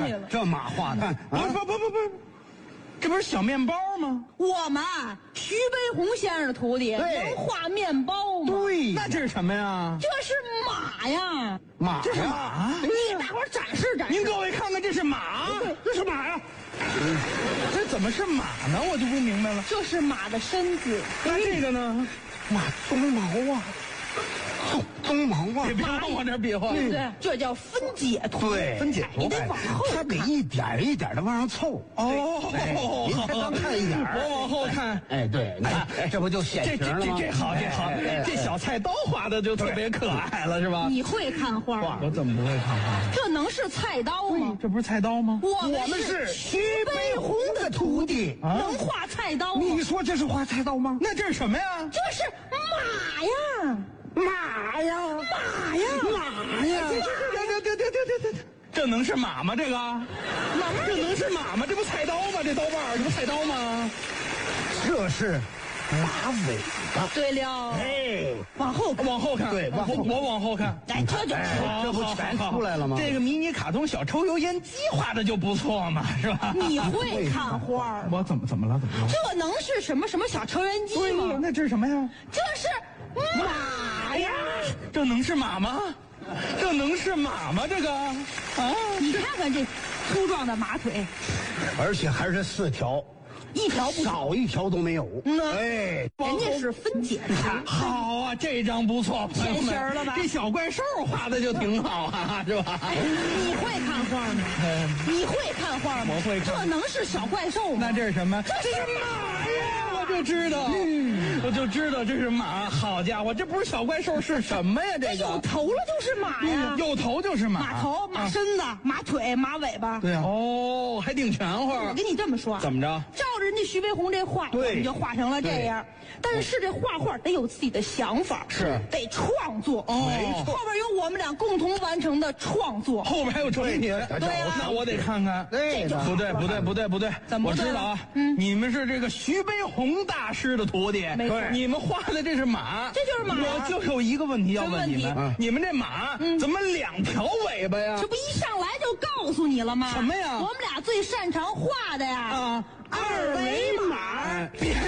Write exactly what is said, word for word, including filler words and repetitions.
看这马画的， 不不不不不，这不是小面包吗？ 我们徐悲鸿先生的徒弟能画面包吗？ 对， 那这是什么呀？ 这是马呀， 马这是马。 你给大伙展示展示。 您各位看看，这是马， 这是马呀。 这怎么是马呢？我就不明白了。 这是马的身子。 那这个呢？ 马鬃毛啊，鬃毛啊！ 别别往我这比划， 对不对？这叫分解图。 对， 分解图， 你得往后看。 他得一点一点的往上凑。 哦， 您才刚看一点， 我往后看。 哎，对，你看，这不就显这这这这好，这好，这小菜刀画的就特别可爱了，是吧？ 你会看画吗？ 我怎么不会看画？ 这能是菜刀吗？ 这不是菜刀吗？ 我我们是徐悲鸿的徒弟， 能画菜刀吗？ 你说这是画菜刀吗？ 那这是什么呀？ 这是马呀， 马呀， 马呀， 马呀！ 这这这这这这这这能是马吗？这个，这能是马吗？这不菜刀吗？这刀把这不菜刀吗？ 这是马尾巴。 对了， 哎， 往后看， 往后看， 对往后我我往后看。 哎，这就是。 这不全出来了吗？ 这个迷你卡通小抽油烟机画的就不错嘛，是吧？ 你会看画吗？ 我怎么怎么了？怎么了？ 这能是什么什么小抽烟机吗？ 那这是什么呀？ 这是马呀！ 这能是马吗？这能是马吗？这个啊， 你看看这粗壮的马腿， 而且还是四条， 一条不少一条都没有。 嗯， 哎， 人家是分解图。 好啊，这张不错， 见形了吧？ 这小怪兽画的就挺好啊，是吧？ 你会看画吗？你会看画吗？ 我会看。 这能是小怪兽吗？ 那这是什么？ 这是马呀！ 我就知道，我就知道这是马。好家伙，这不是小怪兽是什么呀？这有个头了就是马呀， 有头就是马， 马头、马身子、马腿、马尾巴。 对啊，哦，还挺全乎。 我跟你这么说， 怎么着？ 照着人家徐悲鸿这画，我们就画成了这样。但是这画画得有自己的想法， 是得创作。 没错， 后边有我们俩共同完成的创作， 后边还有成品。对啊， 那我得看看。 对， 不对，不对，不对，不对， 怎么我知道啊？嗯，你们是这个徐悲鸿大师的徒弟， 没错， 你们画的这是马， 这就是马。 我就有一个问题要问你们，你们这马怎么两条尾巴呀？ 这不一上来就告诉你了吗？ 什么呀？ 我们俩最擅长画的呀， 啊， 二维码。 别